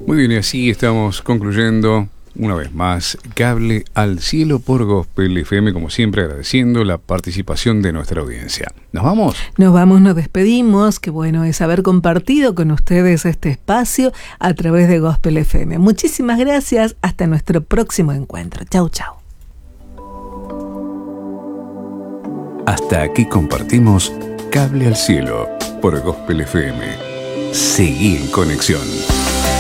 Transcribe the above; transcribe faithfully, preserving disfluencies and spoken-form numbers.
Muy bien, y así estamos concluyendo una vez más Cable al Cielo por Gospel F M, como siempre agradeciendo la participación de nuestra audiencia. ¿Nos vamos? Nos vamos, nos despedimos. Qué bueno es haber compartido con ustedes este espacio a través de Gospel F M. Muchísimas gracias. Hasta nuestro próximo encuentro. Chau, chau. Hasta aquí compartimos Cable al Cielo por Gospel F M. Seguí en conexión.